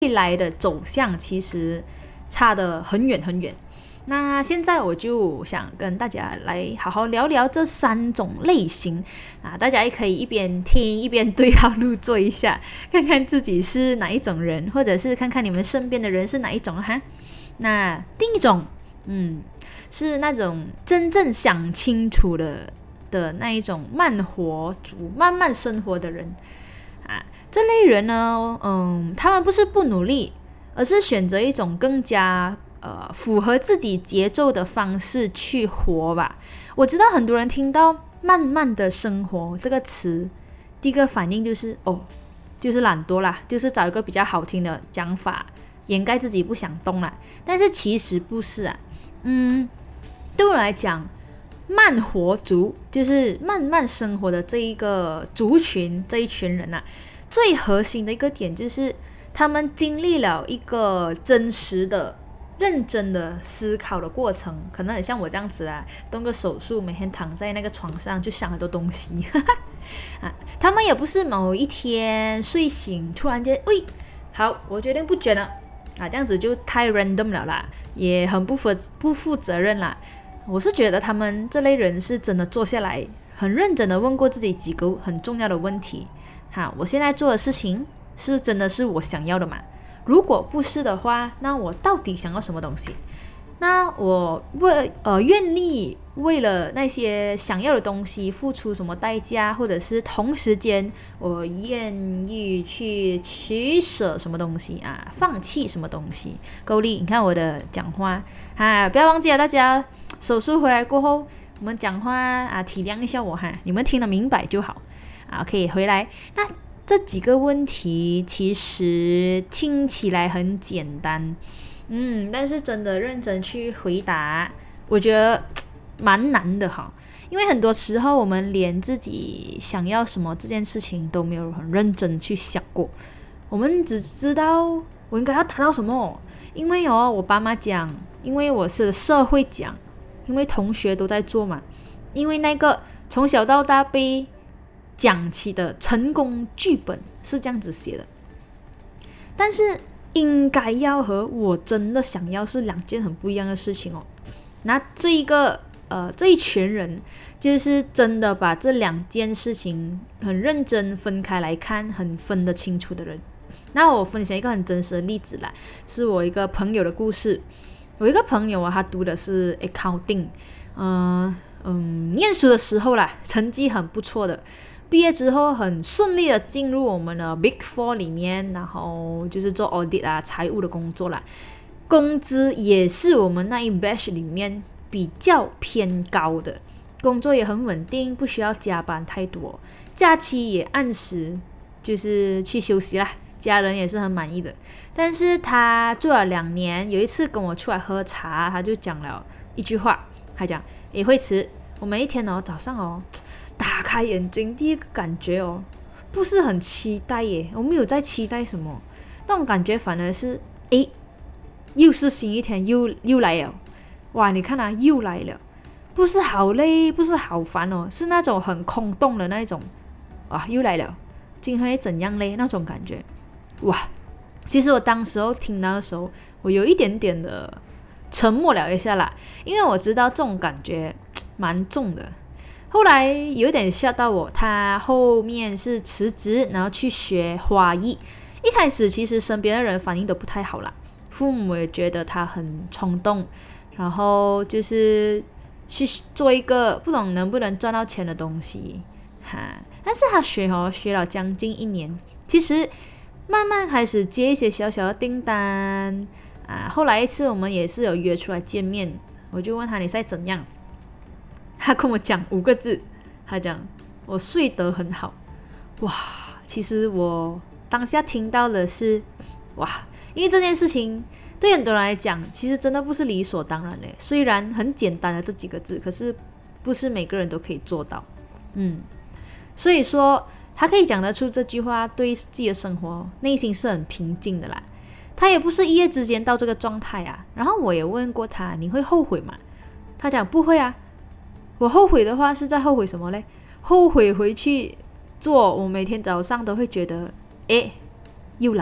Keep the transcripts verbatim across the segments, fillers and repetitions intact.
未来的走向其实差得很远很远。那现在我就想跟大家来好好聊聊这三种类型啊，大家也可以一边听一边对号入座一下，看看自己是哪一种人，或者是看看你们身边的人是哪一种哈。那第一种，嗯，是那种真正想清楚的的那一种慢活族，慢慢生活的人啊。这类人呢，嗯，他们不是不努力，而是选择一种更加呃符合自己节奏的方式去活吧。我知道很多人听到慢慢的生活这个词，第一个反应就是哦，就是懒惰啦，就是找一个比较好听的讲法掩盖自己不想动啦。但是其实不是啊，嗯，对我来讲，慢活族就是慢慢生活的这一个族群，这一群人啊，最核心的一个点就是他们经历了一个真实的认真的思考的过程，可能很像我这样子啊，动个手术，每天躺在那个床上就想很多东西啊，他们也不是某一天睡醒突然间喂，好，我决定不卷了啊，这样子就太 random 了啦，也很不负不负责任啦。我是觉得他们这类人是真的坐下来很认真的问过自己几个很重要的问题哈，我现在做的事情是真的是我想要的吗？如果不是的话，那我到底想要什么东西？那我为呃愿意为了那些想要的东西付出什么代价，或者是同时间我愿意去取舍什么东西啊，放弃什么东西？够力！你看我的讲话啊，不要忘记了，大家手术回来过后，我们讲话啊，体谅一下我哈，你们听得明白就好啊。可以回来。那这几个问题其实听起来很简单，嗯，但是真的认真去回答，我觉得蛮难的哈。因为很多时候我们连自己想要什么这件事情都没有很认真去想过，我们只知道我应该要达到什么，因为哦，我爸妈讲，因为我是社会讲，因为同学都在做嘛，因为那个从小到大被讲起的成功剧本是这样子写的，但是应该要和我真的想要是两件很不一样的事情哦。那这一个呃这一群人就是真的把这两件事情很认真分开来看，很分得清楚的人。那我分享一个很真实的例子啦，是我一个朋友的故事。有一个朋友啊，他读的是 accounting， 嗯、呃、嗯，念书的时候啦，成绩很不错的。毕业之后很顺利的进入我们的 Big Four 里面，然后就是做 audit 啊，财务的工作啦，工资也是我们那一 batch 里面比较偏高的，工作也很稳定，不需要加班太多，假期也按时就是去休息啦，家人也是很满意的。但是他做了两年，有一次跟我出来喝茶，他就讲了一句话，他讲诶，慧慈，我每一天哦早上哦打开眼睛，第一个感觉哦，不是很期待耶，我没有在期待什么，那种感觉反而是，诶，又是新一天，又又来了，哇，你看啊，又来了，不是好累，不是好烦哦，是那种很空洞的那种，哇，又来了，今天会怎样嘞？那种感觉，哇，其实我当时候听到的时候，我有一点点的沉默了一下啦，因为我知道这种感觉蛮重的。后来有点吓到我，他后面是辞职，然后去学花艺。一开始其实身边的人反应都不太好啦，父母也觉得他很冲动，然后就是去做一个不懂能不能赚到钱的东西哈。但是他学哦，学了将近一年，其实慢慢开始接一些小小的订单啊。后来一次我们也是有约出来见面，我就问他你在怎样。他跟我讲五个字，他讲我睡得很好。哇，其实我当下听到的是哇，因为这件事情对很多人来讲其实真的不是理所当然的，虽然很简单的这几个字，可是不是每个人都可以做到。嗯，所以说他可以讲得出这句话，对自己的生活内心是很平静的啦。他也不是一夜之间到这个状态啊。然后我也问过他，你会后悔吗？他讲不会啊。我后悔的话是在后悔什么嘞？后悔回去做，我每天早上都会觉得，诶，又来了，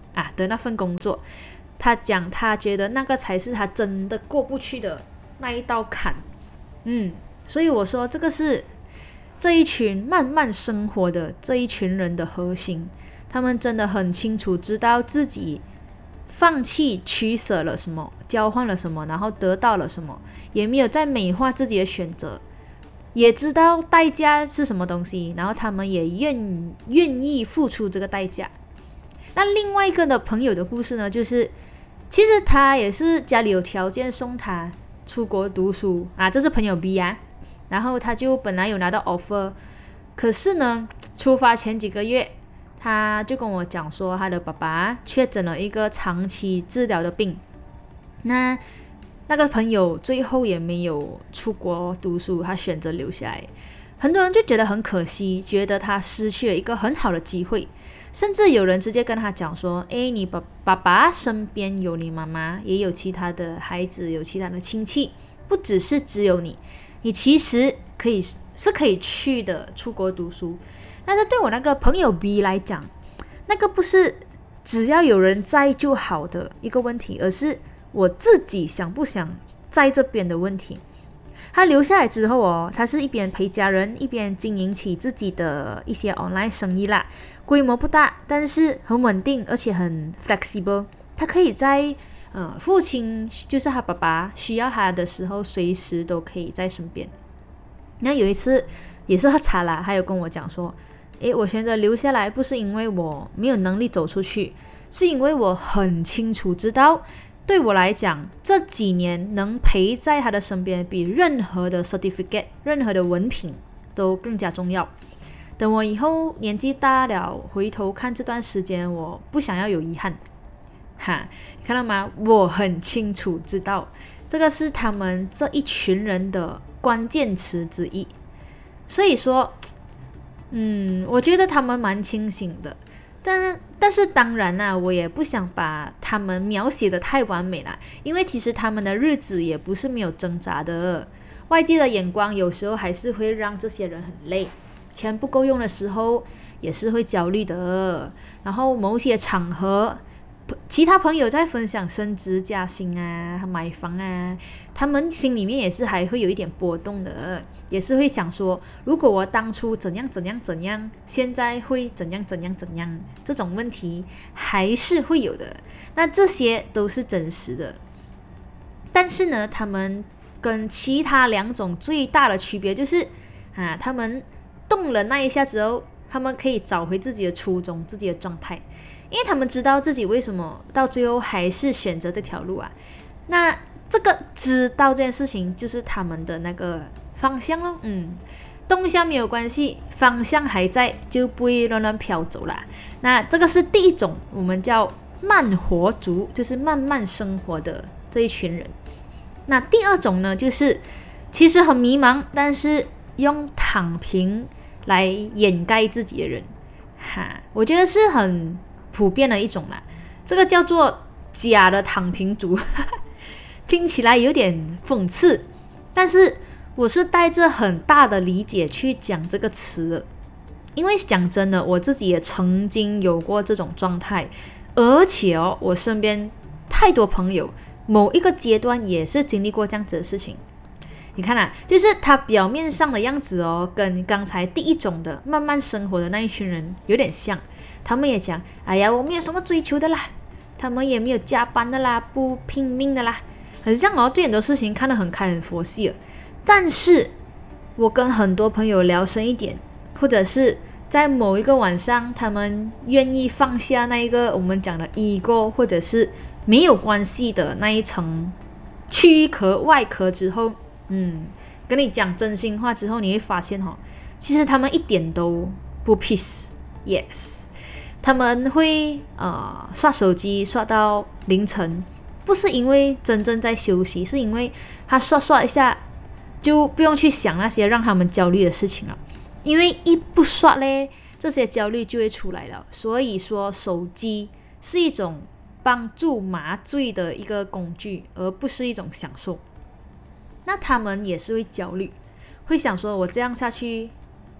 啊的那份工作。他讲他觉得那个才是他真的过不去的那一道坎。嗯，所以我说这个是这一群慢慢生活的这一群人的核心，他们真的很清楚知道自己放弃取舍了什么，交换了什么，然后得到了什么，也没有在美化自己的选择，也知道代价是什么东西，然后他们也愿愿意付出这个代价。那另外一个的朋友的故事呢，就是其实他也是家里有条件送他出国读书啊，这是朋友 B 啊，然后他就本来有拿到 offer， 可是呢出发前几个月他就跟我讲说他的爸爸确诊了一个长期治疗的病，那那个朋友最后也没有出国读书，他选择留下来。很多人就觉得很可惜，觉得他失去了一个很好的机会，甚至有人直接跟他讲说，诶，你爸爸爸身边有你妈妈，也有其他的孩子，有其他的亲戚，不只是只有你，你其实可以是可以去的，出国读书。但是对我那个朋友 B 来讲，那个不是只要有人在就好的一个问题，而是我自己想不想在这边的问题。他留下来之后哦，他是一边陪家人，一边经营起自己的一些 online 生意啦，规模不大，但是很稳定，而且很 flexible。他可以在呃父亲就是他爸爸需要他的时候，随时都可以在身边。那有一次也是喝茶啦，他有跟我讲说，诶，我选择留下来不是因为我没有能力走出去，是因为我很清楚知道，对我来讲这几年能陪在他的身边比任何的 certificate 任何的文凭都更加重要。等我以后年纪大了回头看这段时间，我不想要有遗憾哈，你看到吗？我很清楚知道这个是他们这一群人的关键词之一。所以说嗯，我觉得他们蛮清醒的，但但是当然啦、啊，我也不想把他们描写的太完美啦，因为其实他们的日子也不是没有挣扎的，外界的眼光有时候还是会让这些人很累，钱不够用的时候也是会焦虑的，然后某些场合其他朋友在分享升职加薪啊买房啊，他们心里面也是还会有一点波动的，也是会想说，如果我当初怎样怎样怎样，现在会怎样怎样怎样，这种问题还是会有的。那这些都是真实的，但是呢，他们跟其他两种最大的区别就是啊，他们动了那一下之后，他们可以找回自己的初衷，自己的状态，因为他们知道自己为什么到最后还是选择这条路啊。那这个知道这件事情就是他们的那个方向咯，嗯，动向没有关系，方向还在，就不会乱乱飘走啦。那这个是第一种，我们叫慢活族，就是慢慢生活的这一群人。那第二种呢，就是其实很迷茫，但是用躺平来掩盖自己的人哈，我觉得是很普遍的一种啦，这个叫做假的躺平族听起来有点讽刺，但是我是带着很大的理解去讲这个词的，因为讲真的，我自己也曾经有过这种状态，而且哦，我身边太多朋友某一个阶段也是经历过这样子的事情。你看啊，就是他表面上的样子哦，跟刚才第一种的慢慢生活的那一群人有点像，他们也讲，哎呀，我没有什么追求的啦，他们也没有加班的啦，不拼命的啦，很像哦，对很多事情看得很开很佛系了。但是我跟很多朋友聊深一点，或者是在某一个晚上，他们愿意放下那一个我们讲的 ego， 或者是没有关系的那一层躯壳外壳之后，嗯，跟你讲真心话之后，你会发现哦，其实他们一点都不 peace。Yes， 他们会呃刷手机刷到凌晨，不是因为真正在休息，是因为他刷刷一下就不用去想那些让他们焦虑的事情了，因为一不刷嘞，这些焦虑就会出来了。所以说，手机是一种帮助麻醉的一个工具，而不是一种享受。那他们也是会焦虑，会想说我这样下去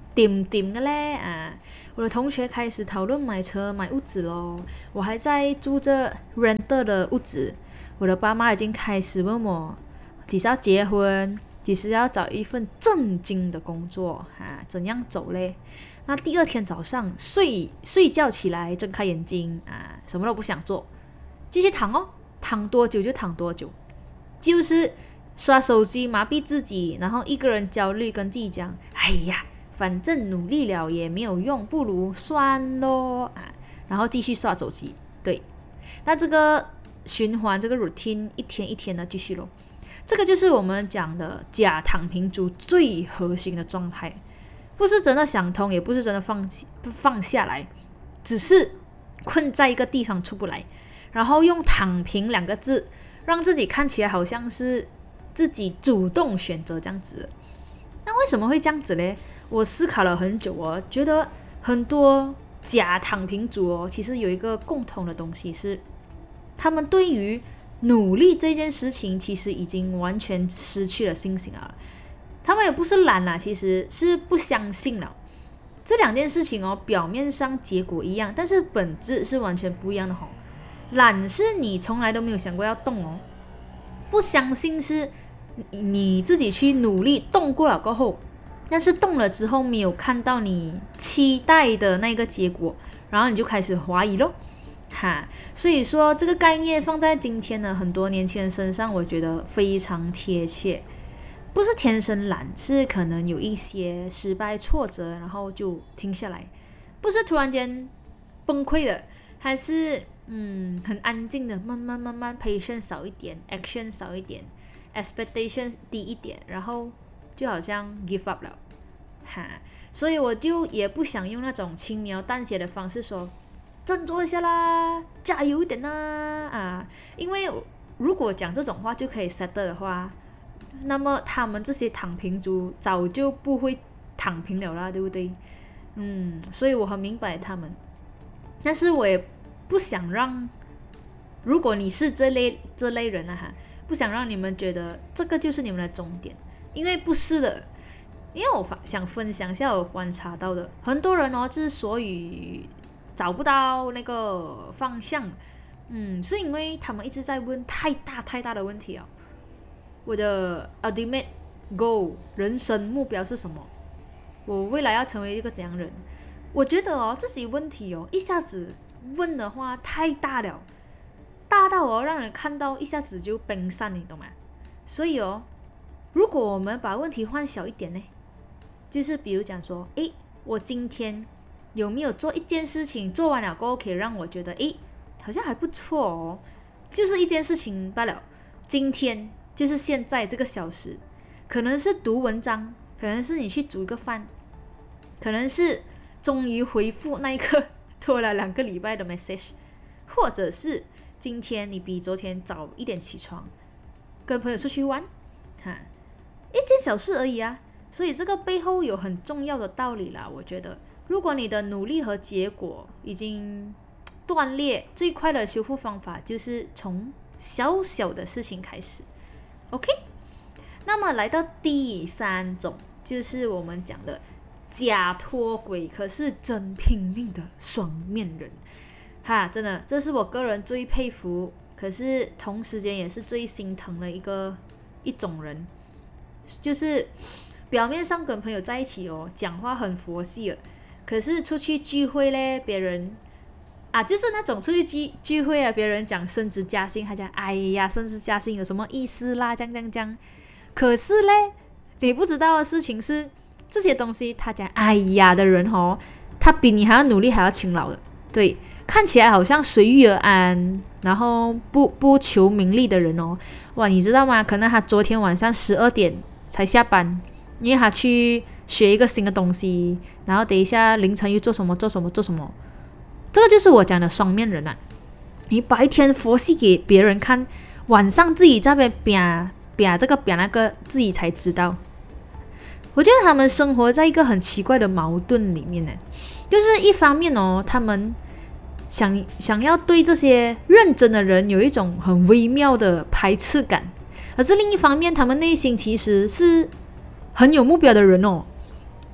点点的嘞啊！我的同学开始讨论买车买屋子咯，我还在住着 renter 的屋子。我的爸妈已经开始问我几时要结婚，几时要找一份正经的工作啊？怎样走嘞？那第二天早上睡睡觉起来，睁开眼睛啊，什么都不想做，继续躺哦，躺多久就躺多久，就是刷手机麻痹自己，然后一个人焦虑，跟自己讲：哎呀，反正努力了也没有用，不如算咯啊，然后继续刷手机。对，那这个循环，这个 routine 一天一天的继续咯。这个就是我们讲的假躺平族最核心的状态，不是真的想通，也不是真的放弃放下来，只是困在一个地方出不来，然后用躺平两个字让自己看起来好像是自己主动选择这样子。那为什么会这样子呢？我思考了很久哦，觉得很多假躺平族哦，其实有一个共同的东西是，他们对于努力这件事情其实已经完全失去了信心了。他们也不是懒啦，其实是不相信了。这两件事情哦，表面上结果一样，但是本质是完全不一样的哦。懒是你从来都没有想过要动哦，不相信是你自己去努力动过了过后，但是动了之后没有看到你期待的那个结果，然后你就开始怀疑咯。哈，所以说这个概念放在今天的很多年轻人身上，我觉得非常贴切。不是天生懒，是可能有一些失败挫折，然后就停下来，不是突然间崩溃的，还是嗯很安静的，慢慢慢慢 patience 少一点， action 少一点， expectation 低一点，然后就好像 give up 了哈。所以我就也不想用那种轻描淡写的方式说振作一下啦，加油一点啦啊！因为如果讲这种话就可以 settle 的话，那么他们这些躺平族早就不会躺平了啦，对不对？嗯，所以我很明白他们，但是我也不想让，如果你是这类这类人啊哈，不想让你们觉得这个就是你们的终点，因为不是的。因为我想分享一下我观察到的，很多人哦之所以找不到那个方向，嗯，是因为他们一直在问太大太大的问题啊。我的 ultimate goal 人生目标是什么？我未来要成为一个怎样人？我觉得哦，这些问题哦，一下子问的话太大了，大到哦让人看到一下子就崩散，你懂吗？所以哦，如果我们把问题换小一点呢，就是比如讲说，诶，我今天有没有做一件事情，做完了过后可以让我觉得，诶，好像还不错哦，就是一件事情罢了。今天就是现在这个小时，可能是读文章，可能是你去煮个饭，可能是终于回复那一个拖了两个礼拜的 message， 或者是今天你比昨天早一点起床，跟朋友出去玩，哈，一件小事而已啊。所以这个背后有很重要的道理啦。我觉得，如果你的努力和结果已经断裂，最快的修复方法就是从小小的事情开始。OK， 那么来到第三种，就是我们讲的假脱轨，可是真拼命的双面人。哈，真的，这是我个人最佩服，可是同时间也是最心疼的一个一种人，就是表面上跟朋友在一起哦，讲话很佛系了，可是出去聚会嘞，别人啊，就是那种出去聚聚会啊，别人讲升职加薪，他讲哎呀，升职加薪有什么意思啦，这样这样这样。可是嘞，你不知道的事情是，这些东西他讲哎呀的人哦，他比你还要努力，还要勤劳的。对，看起来好像随遇而安，然后不不求名利的人哦，哇，你知道吗？可能他昨天晚上十二点才下班，因为他去学一个新的东西，然后等一下凌晨又做什么做什么做什么。这个就是我讲的双面人啊！你白天佛系给别人看，晚上自己在那边拼拼这个拼那个，自己才知道。我觉得他们生活在一个很奇怪的矛盾里面呢，就是一方面哦，他们想想要对这些认真的人有一种很微妙的排斥感，可是另一方面，他们内心其实是很有目标的人哦。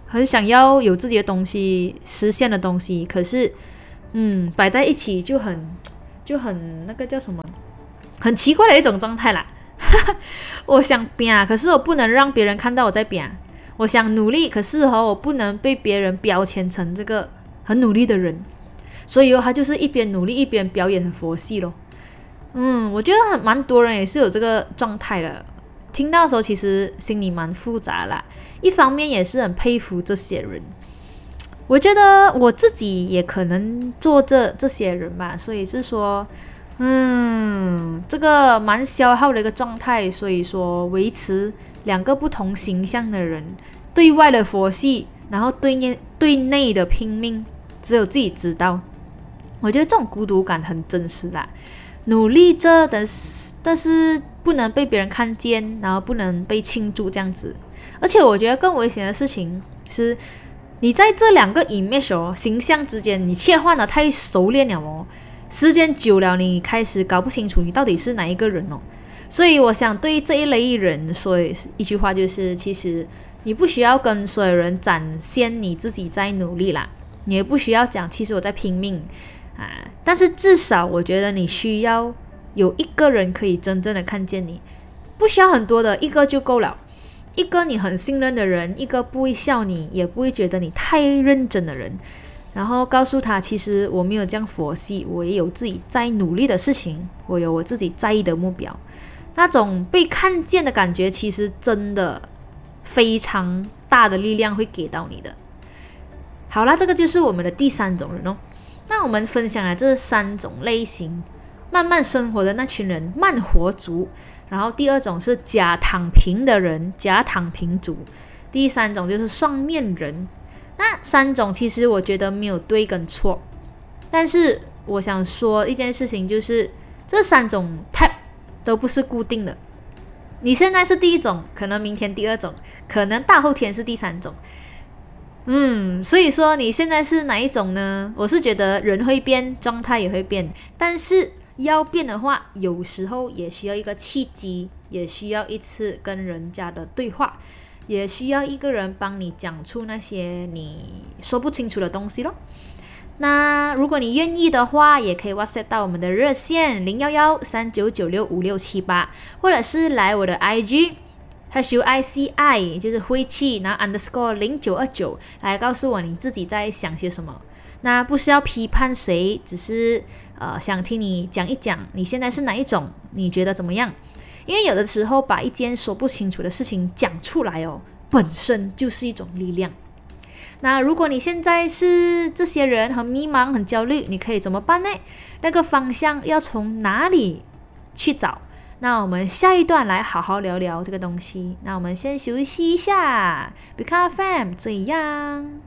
很想要有自己的东西，实现的东西，可是嗯摆在一起就很就很那个叫什么，很奇怪的一种状态啦。我想拼，可是我不能让别人看到我在拼。我想努力，可是、哦、我不能被别人标签成这个很努力的人。所以、哦、他就是一边努力一边表演很佛系咯。嗯，我觉得很蛮多人也是有这个状态的。听到的时候其实心里蛮复杂啦，一方面也是很佩服这些人。我觉得我自己也可能做这这些人吧，所以是说嗯，这个蛮消耗的一个状态。所以说维持两个不同形象的人，对外的佛系，然后对内对内的拼命，只有自己知道。我觉得这种孤独感很真实啦，努力着但是但是不能被别人看见，然后不能被庆祝这样子。而且我觉得更危险的事情是，你在这两个 image、哦、形象之间你切换的太熟练了哦，时间久了你开始搞不清楚你到底是哪一个人哦。所以我想对这一类人说一句话，就是其实你不需要跟所有人展现你自己在努力啦，你也不需要讲其实我在拼命啊，但是至少我觉得你需要有一个人可以真正的看见你，不需要很多的，一个就够了。一个你很信任的人，一个不会笑你也不会觉得你太认真的人，然后告诉他其实我没有这样佛系，我也有自己在努力的事情，我有我自己在意的目标。那种被看见的感觉其实真的非常大的力量会给到你的。好啦，这个就是我们的第三种人哦。那我们分享了这三种类型，慢慢生活的那群人，慢活族。然后第二种是假躺平的人，假躺平族。第三种就是双面人。那三种其实我觉得没有对跟错，但是我想说一件事情，就是这三种 type 都不是固定的。你现在是第一种，可能明天第二种，可能大后天是第三种。嗯，所以说你现在是哪一种呢？我是觉得人会变，状态也会变，但是要变的话，有时候也需要一个契机，也需要一次跟人家的对话，也需要一个人帮你讲出那些你说不清楚的东西咯。那如果你愿意的话，也可以 WhatsApp 到我们的热线零一一三九九六五六七八，或者是来我的 I G H U I C I 就是晦气，然后 underscore 零九二九，来告诉我你自己在想些什么。那不是要批判谁，只是呃想听你讲一讲你现在是哪一种，你觉得怎么样？因为有的时候把一件说不清楚的事情讲出来哦，本身就是一种力量。那如果你现在是这些人，很迷茫很焦虑，你可以怎么办呢？那个方向要从哪里去找？那我们下一段来好好聊聊这个东西。那我们先休息一下， Become F M 怎样？